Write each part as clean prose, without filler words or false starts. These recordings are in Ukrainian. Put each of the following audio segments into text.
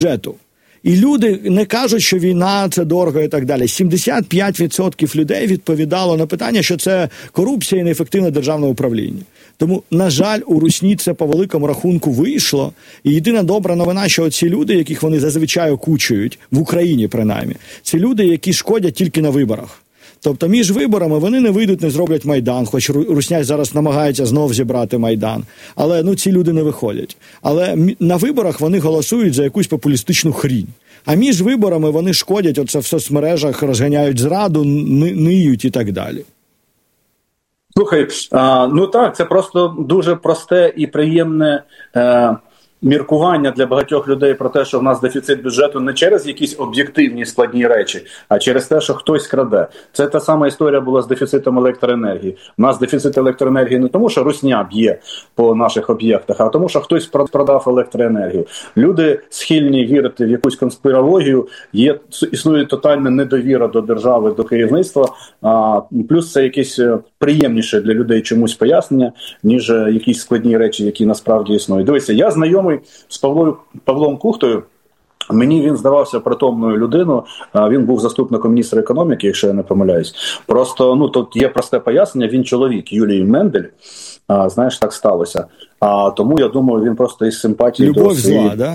бюджету. І люди не кажуть, що війна – це дорого і так далі. 75% людей відповідало на питання, що це корупція і неефективне державне управління. Тому, на жаль, у русні це по великому рахунку вийшло. І єдина добра новина, що ці люди, яких вони зазвичай окучують, в Україні принаймні, це люди, які шкодять тільки на виборах. Тобто між виборами вони не вийдуть, не зроблять Майдан, хоч русня зараз намагається знов зібрати Майдан. Але ці люди не виходять. Але на виборах вони голосують за якусь популістичну хрінь. А між виборами вони шкодять, оце в соцмережах розганяють зраду, ниють і так далі. Слухай, ну так, це просто дуже просте і приємне міркування для багатьох людей про те, що в нас дефіцит бюджету не через якісь об'єктивні складні речі, а через те, що хтось краде. Це та сама історія була з дефіцитом електроенергії. У нас дефіцит електроенергії не тому, що русня б'є по наших об'єктах, а тому, що хтось продав електроенергію. Люди схильні вірити в якусь конспірологію, існує тотальна недовіра до держави, до керівництва, плюс це якісь приємніше для людей чомусь пояснення, ніж якісь складні речі, які насправді існують. Дивіться, я знайомий з Павлом Кухтою. Мені він здавався притомною людиною. Він був заступником міністра економіки, якщо я не помиляюсь. Просто, тут є просте пояснення, він чоловік Юлії Мендель. Знаєш, так сталося. Тому, я думаю, він просто із симпатії любов зла, да?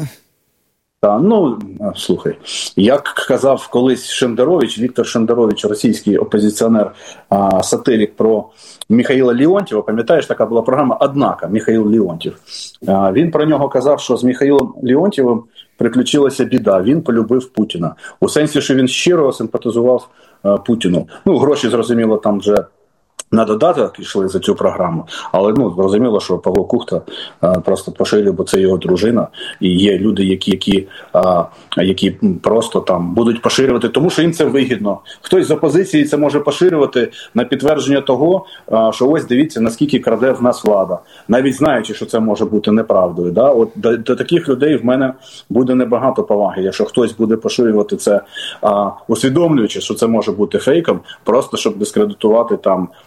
Слухай, як казав колись Шендерович, Віктор Шендерович, російський опозиціонер, сатирик про Михаїла Леонтьєва, пам'ятаєш, така була програма «Однако», Михаїл Леонтьєв. Він про нього казав, що з Михаїлом Леонтьєвим приключилася біда, він полюбив Путіна. У сенсі, що він щиро симпатизував Путіну. Гроші, зрозуміло, там вже на додаток йшли за цю програму, але зрозуміло, що Павло Кухта просто поширює, бо це його дружина, і є люди, які просто там будуть поширювати, тому що їм це вигідно. Хтось з опозиції це може поширювати на підтвердження того, що ось дивіться, наскільки краде в нас влада, навіть знаючи, що це може бути неправдою. Да? От до таких людей в мене буде небагато поваги, якщо хтось буде поширювати це, усвідомлюючи, що це може бути фейком, просто щоб дискредитувати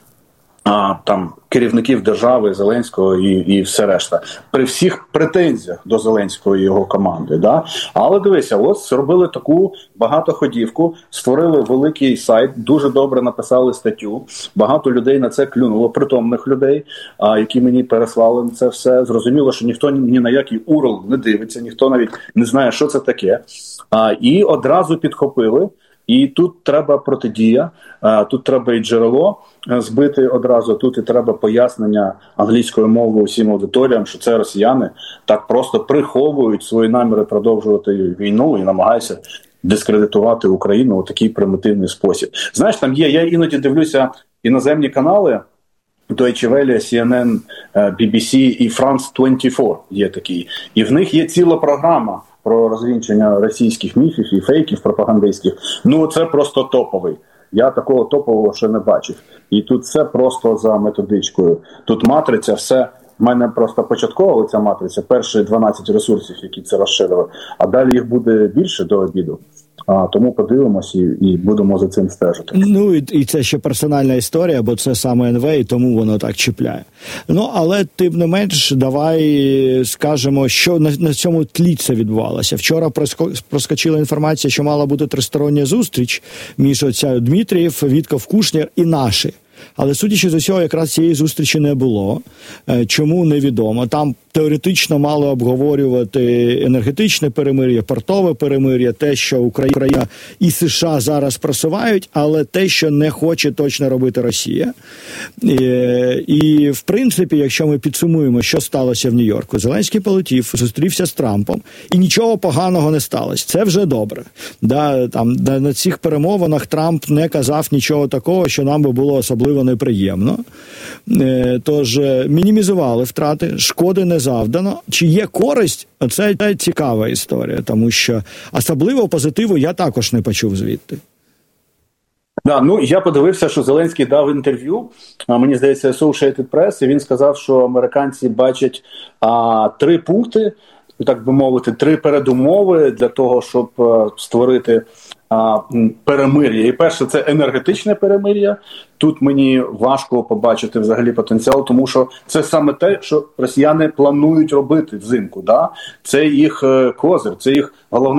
там керівників держави, Зеленського і все решта. При всіх претензіях до Зеленського і його команди. Да? Але дивися, ось зробили таку багатоходівку, створили великий сайт, дуже добре написали статтю, багато людей на це клюнуло, притомних людей, які мені переслали це все. Зрозуміло, що ніхто ні на який URL не дивиться, ніхто навіть не знає, що це таке. І одразу підхопили. І тут треба протидія, тут треба і джерело збити одразу, тут і треба пояснення англійською мовою усім аудиторіям, що це росіяни так просто приховують свої наміри продовжувати війну і намагаються дискредитувати Україну у такий примітивний спосіб. Знаєш, там є, я іноді дивлюся іноземні канали, Deutsche Welle, CNN, BBC і France 24 є такі. І в них є ціла програма про розвінчення російських міфів і фейків пропагандистських. Це просто топовий. Я такого топового ще не бачив. І тут все просто за методичкою. Тут матриця, все. В мене просто початкова ця матриця, перші 12 ресурсів, які це розширили, а далі їх буде більше до обіду. Тому подивимось і будемо за цим стежити. І це ще персональна історія, бо це саме НВ, і тому воно так чіпляє. Але тим не менш, давай скажемо, що на цьому тлі це відбувалося. Вчора проскочила інформація, що мала бути тристороння зустріч між Дмитрієв, Вітков, Кушнєр і наші. Але, судячи з усього, якраз цієї зустрічі не було. Чому – невідомо. Там теоретично мали обговорювати енергетичне перемир'я, портове перемир'я, те, що Україна і США зараз просувають, але те, що не хоче точно робити Росія. І в принципі, якщо ми підсумуємо, що сталося в Нью-Йорку, Зеленський полетів, зустрівся з Трампом, і нічого поганого не сталося. Це вже добре. На цих перемовинах Трамп не казав нічого такого, що нам би було особливо неприємно. Тож мінімізували втрати, шкоди не завдано. Чи є користь? Це цікава історія, тому що особливо позитиву я також не почув звідти. Я подивився, що Зеленський дав інтерв'ю, мені здається, Associated Press, і він сказав, що американці бачать 3 пункти, так би мовити, 3 передумови для того, щоб створити перемир'я. І перше, це енергетичне перемир'я. Тут мені важко побачити взагалі потенціал, тому що це саме те, що росіяни планують робити взимку. Да? Це їх козир, це їх головна